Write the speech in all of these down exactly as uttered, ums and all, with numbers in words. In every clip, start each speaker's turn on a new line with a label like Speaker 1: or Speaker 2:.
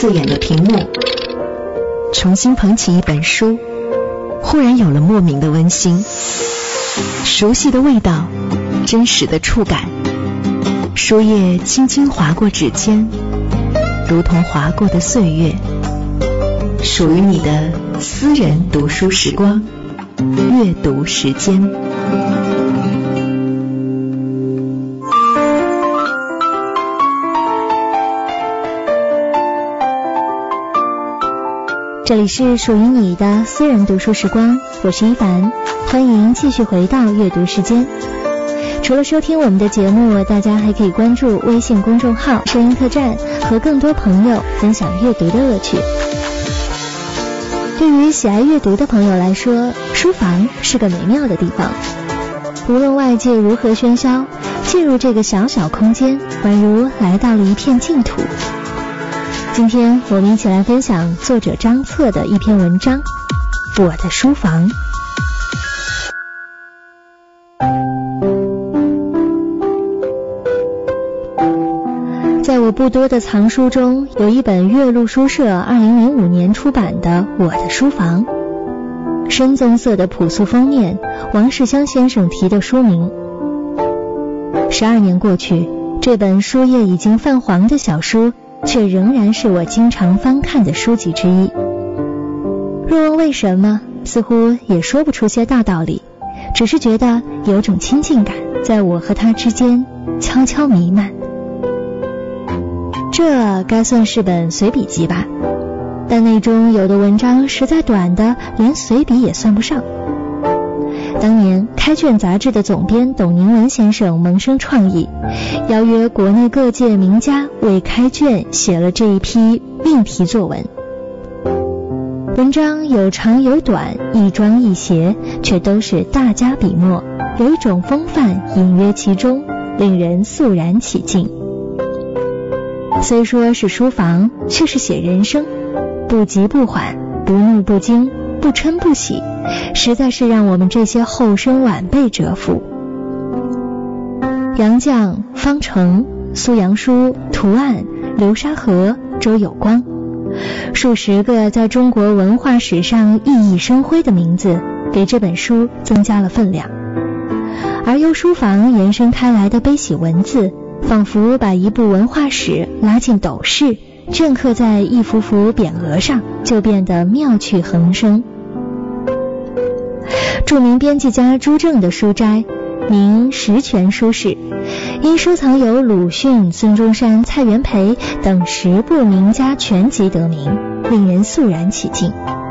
Speaker 1: 刺眼的屏幕，重新捧起一本书，忽然有了莫名的温馨，熟悉的味道，真实的触感，书页轻轻划过指尖，如同划过的岁月，属于你的私人读书时光，阅读时间。
Speaker 2: 这里是属于你的私人读书时光，我是一凡，欢迎继续回到阅读时间。除了收听我们的节目，大家还可以关注微信公众号声音客栈，和更多朋友分享阅读的乐趣。对于喜爱阅读的朋友来说，书房是个美妙的地方。无论外界如何喧嚣，进入这个小小空间，宛如来到了一片净土。今天我们一起来分享作者张策的一篇文章《我的书房》。在我不多的藏书中，有一本岳麓书社二零零五年出版的《我的书房》，深棕色的朴素封面，王世襄先生题的书名。十二年过去，这本书页已经泛黄的小书却仍然是我经常翻看的书籍之一。若问为什么，似乎也说不出些大道理，只是觉得有种亲近感在我和他之间悄悄弥漫。这该算是本随笔集吧，但内中有的文章实在短的连随笔也算不上。当年开卷杂志的总编董宁文先生萌生创意，邀约国内各界名家为开卷写了这一批命题作文。文章有长有短，一庄一谐，却都是大家笔墨，有一种风范隐约其中，令人肃然起敬。虽说是书房，却是写人生，不急不缓，不怒不惊，不嗔不喜，实在是让我们这些后生晚辈折服。杨绛、方成、苏阳书、涂岸、流沙河、周有光，数十个在中国文化史上熠熠生辉的名字，给这本书增加了分量。而由书房延伸开来的悲喜文字，仿佛把一部文化史拉进斗室，镌刻在一幅幅匾额上，就变得妙趣横生。著名编辑家朱正的书斋名十全书室，因收藏有鲁迅、孙中山、蔡元培等十部名家全集得名，令人肃然起敬。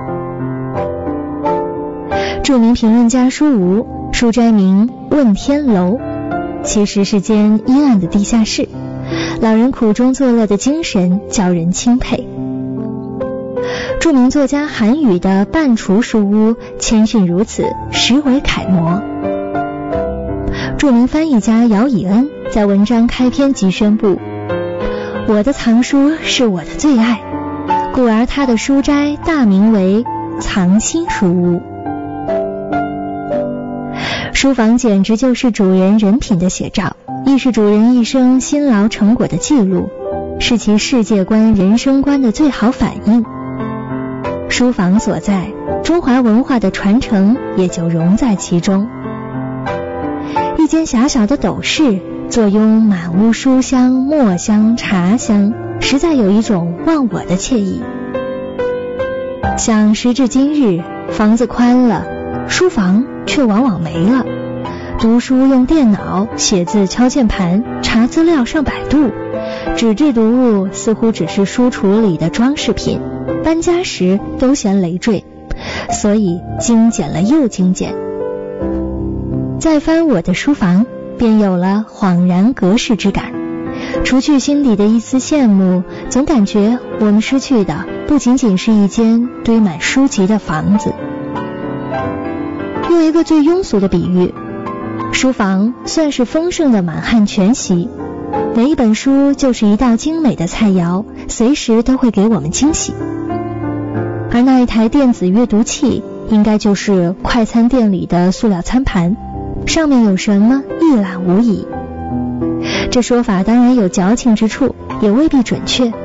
Speaker 2: 著名评论家舒吴书斋名问天楼，其实是间阴暗的地下室，老人苦中作乐的精神叫人钦佩。著名作家韩愈的半厨书屋，谦逊如此，实为楷模。著名翻译家姚以恩在文章开篇即宣布，我的藏书是我的最爱，故而他的书斋大名为藏心书屋。书房简直就是主人人品的写照，亦是主人一生辛劳成果的记录，是其世界观、人生观的最好反映。书房所在，中华文化的传承也就融在其中。一间狭小的斗室，坐拥满屋书香、墨香、茶香，实在有一种忘我的惬意。想时至今日，房子宽了，书房却往往没了。读书用电脑，写字敲键盘，查资料上百度，纸质读物似乎只是书橱里的装饰品，搬家时都嫌累赘，所以精简了又精简。再翻我的书房，便有了恍然隔世之感，除去心底的一丝羡慕，总感觉我们失去的不仅仅是一间堆满书籍的房子。用一个最庸俗的比喻，书房算是丰盛的满汉全席，每一本书就是一道精美的菜肴，随时都会给我们惊喜。而那一台电子阅读器，应该就是快餐店里的塑料餐盘，上面有什么一览无遗。这说法当然有矫情之处，也未必准确，